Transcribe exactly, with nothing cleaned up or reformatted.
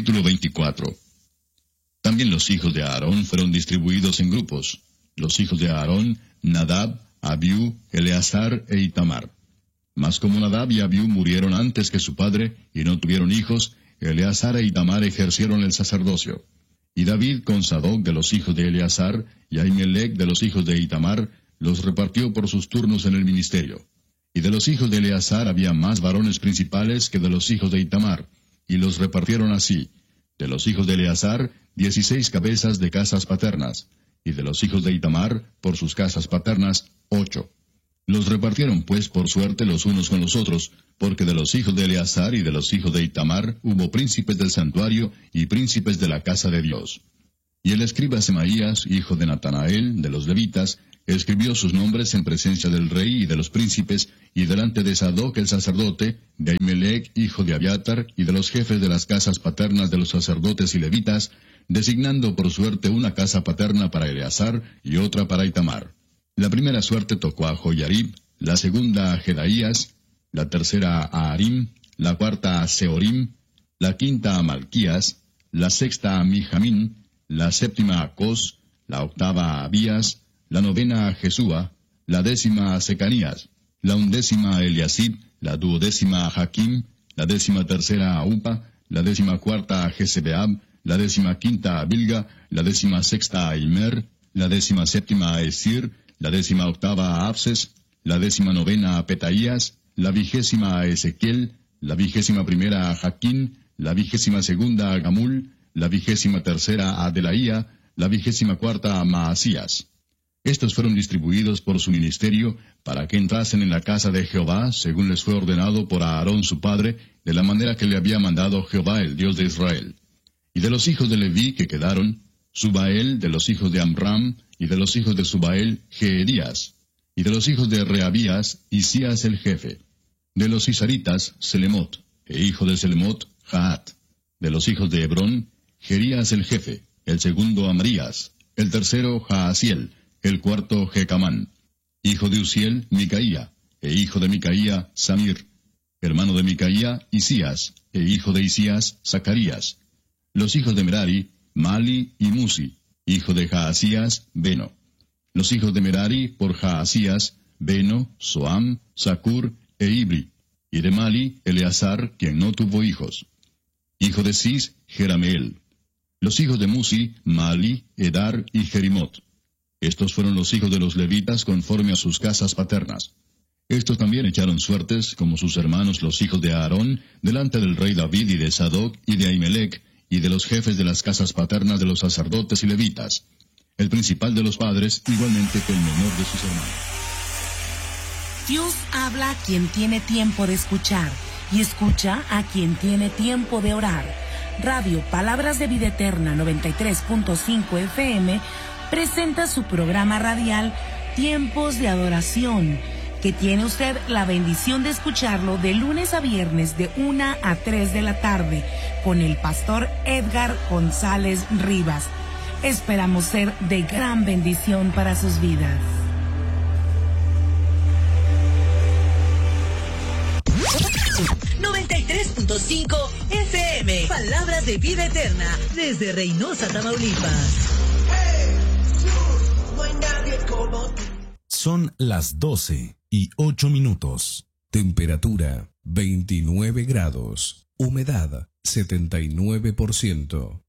Capítulo veinticuatro. También los hijos de Aarón fueron distribuidos en grupos. Los hijos de Aarón, Nadab, Abiú, Eleazar e Itamar. Mas como Nadab y Abiú murieron antes que su padre, y no tuvieron hijos, Eleazar e Itamar ejercieron el sacerdocio. Y David con Sadoc de los hijos de Eleazar, y Ahimelech de los hijos de Itamar, los repartió por sus turnos en el ministerio. Y de los hijos de Eleazar había más varones principales que de los hijos de Itamar, y los repartieron así: de los hijos de Eleazar, dieciséis cabezas de casas paternas, y de los hijos de Itamar, por sus casas paternas, ocho. Los repartieron pues por suerte los unos con los otros, porque de los hijos de Eleazar y de los hijos de Itamar hubo príncipes del santuario y príncipes de la casa de Dios. Y el escriba Semaías, hijo de Natanael, de los levitas, escribió sus nombres en presencia del rey y de los príncipes, y delante de Sadoc el sacerdote, de Ahimelech, hijo de Abiatar, y de los jefes de las casas paternas de los sacerdotes y levitas, designando por suerte una casa paterna para Eleazar y otra para Itamar. La primera suerte tocó a Joyarib, la segunda a Jedaías, la tercera a Arim, la cuarta a Seorim, la quinta a Malquías, la sexta a Mijamín, la séptima a Cos, la octava a Abías, la novena a Jesúa, la décima a Secanías, la undécima a Eliasib, la duodécima a Jaquim, la décima tercera a Upa, la décima cuarta a Jesebeab, la décima quinta a Bilga, la décima sexta a Imer, la décima séptima a Esir, la décima octava a Abses, la décima novena a Petaías, la vigésima a Ezequiel, la vigésima primera a Jaquín, la vigésima segunda a Gamul, la vigésima tercera a Adelaía, la vigésima cuarta a Maasías. Estos fueron distribuidos por su ministerio para que entrasen en la casa de Jehová, según les fue ordenado por Aarón su padre, de la manera que le había mandado Jehová el Dios de Israel. Y de los hijos de Leví que quedaron, Subael de los hijos de Amram, y de los hijos de Subael, Jeedías, y de los hijos de Reabías, Isías el jefe. De los Isaritas, Selemot, e hijo de Selemot, Jaat. De los hijos de Hebrón, Jerías el jefe, el segundo Amarías, el tercero Jaasiel, el cuarto Jecamán. Hijo de Uziel, Micaía, e hijo de Micaía, Samir. Hermano de Micaía, Isías, e hijo de Isías, Zacarías. Los hijos de Merari, Mali y Musi. Hijo de Jaasías, Beno. Los hijos de Merari, por Jaasías, Beno, Soam, Zacur e Ibri. Y de Mali, Eleazar, quien no tuvo hijos. Hijo de Cis, Jerameel. Los hijos de Musi, Mali, Edar y Jerimot. Estos fueron los hijos de los levitas conforme a sus casas paternas. Estos también echaron suertes, como sus hermanos los hijos de Aarón, delante del rey David y de Sadoc y de Ahimelech, y de los jefes de las casas paternas de los sacerdotes y levitas. El principal de los padres, igualmente que el menor de sus hermanos. Dios habla a quien tiene tiempo de escuchar, y escucha a quien tiene tiempo de orar. Radio Palabras de Vida Eterna noventa y tres punto cinco F M presenta su programa radial Tiempos de Adoración, que tiene usted la bendición de escucharlo de lunes a viernes de una a tres de la tarde con el pastor Edgar González Rivas. Esperamos ser de gran bendición para sus vidas. noventa y tres punto cinco F M, Palabras de Vida Eterna, desde Reynosa, Tamaulipas. Son las doce y ocho minutos. Temperatura veintinueve grados. Humedad setenta y nueve por ciento.